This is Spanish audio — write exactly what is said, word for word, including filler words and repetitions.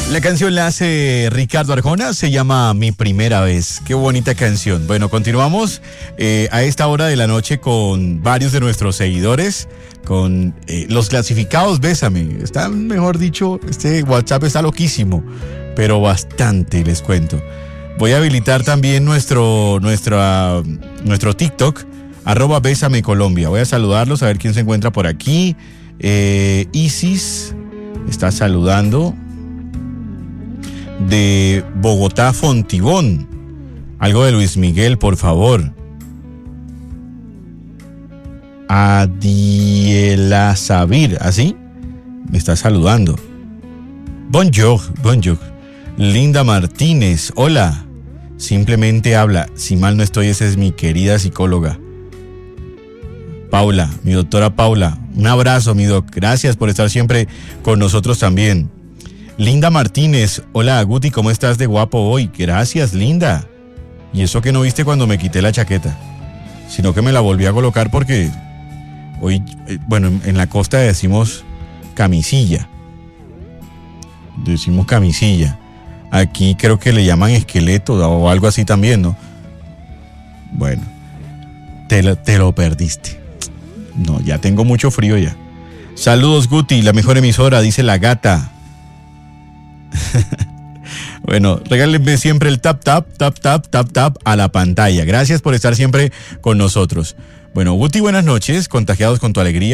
La canción la hace Ricardo Arjona, se llama Mi Primera Vez. Qué bonita canción. Bueno, continuamos eh, a esta hora de la noche con varios de nuestros seguidores, con eh, los clasificados Bésame. Está, mejor dicho, este WhatsApp está loquísimo, pero bastante, les cuento. Voy a habilitar también nuestro, nuestra, nuestro TikTok, arroba Bésame Colombia. Voy a saludarlos, a ver quién se encuentra por aquí. Eh, Isis está saludando. De Bogotá, Fontibón. Algo de Luis Miguel, por favor. Adiela Sabir, ¿así? Me está saludando. Bonjour, bonjour. Linda Martínez, hola. Simplemente habla. Si mal no estoy, esa es mi querida psicóloga. Paula, mi doctora Paula. Un abrazo, mi doc. Gracias por estar siempre con nosotros también. Linda Martínez, hola Guti, ¿cómo estás de guapo hoy? Gracias, Linda. Y eso que no viste cuando me quité la chaqueta, sino que me la volví a colocar porque hoy, bueno, en la costa decimos camisilla. Decimos camisilla. Aquí creo que le llaman esqueleto o algo así también, ¿no? Bueno, te lo, te lo perdiste. No, ya tengo mucho frío ya. Saludos, Guti, la mejor emisora, dice la gata. Bueno, regálenme siempre el tap, tap, tap, tap, tap, tap a la pantalla. Gracias por estar siempre con nosotros. Bueno, Guti, buenas noches, contagiados con tu alegría.